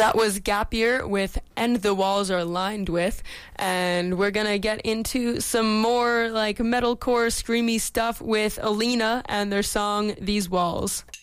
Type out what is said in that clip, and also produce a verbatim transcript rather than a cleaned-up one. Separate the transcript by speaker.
Speaker 1: That was Gap Year with And the Walls Are Lined With, and we're gonna get into some more like metalcore screamy stuff with Alina and their song These Walls.